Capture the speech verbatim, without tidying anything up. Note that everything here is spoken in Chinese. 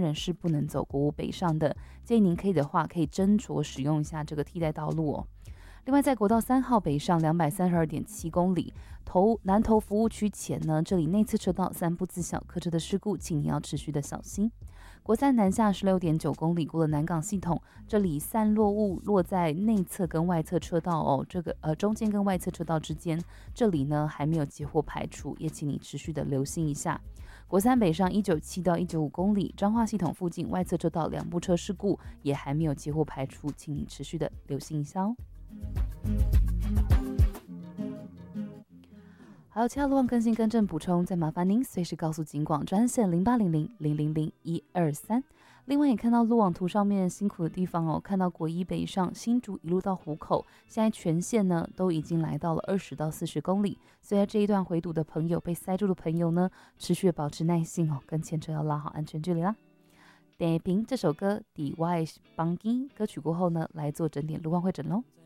人是不能走国五北上的，建议您可以的话可以斟酌使用一下这个替代道路哦。另外，在国道三号北上两百三十二点七公里，投南投服务区前呢，这里内侧车道三不自小客车的事故，请你要持续的小心。国三南下十六点九公里，过了南港系统，这里散落物落在内侧跟外侧车道哦，这个呃中间跟外侧车道之间，这里呢还没有接获排除，也请你持续的留心一下。国三北上一九七到一九五公里，彰化系统附近外侧车道两部车事故也还没有接获排除，请你持续的留心一下哦。还有其他路况更新更正补充，再麻烦您随时告诉警广专线零八零零零零零一二三。另外也看到路网图上面辛苦的地方哦，看到国一北上新竹一路到湖口，现在全线呢都已经来到了二十到四十公里，所以在这一段回堵的朋友，被塞住的朋友呢，持续的保持耐性哦，跟前车要拉好安全距离啦。点评这首歌《底外邦基》歌曲过后呢，来做整点路况会诊喽。